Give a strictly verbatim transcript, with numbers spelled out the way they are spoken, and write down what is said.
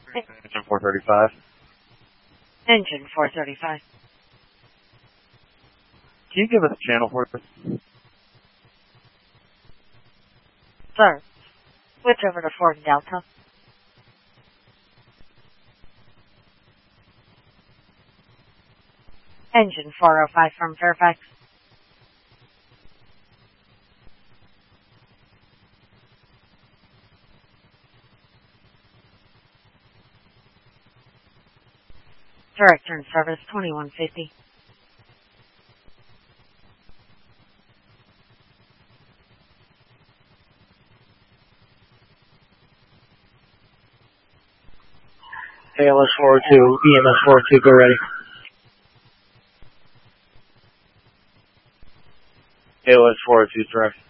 Engine four thirty-five. Engine four thirty-five. Can you give us a channel for this? Sir, switch over to Ford Delta. Engine four oh five from Fairfax. Direct turn service twenty-one fifty. A L S four oh two, E M S four oh two, go ready. A L S four oh two, direct.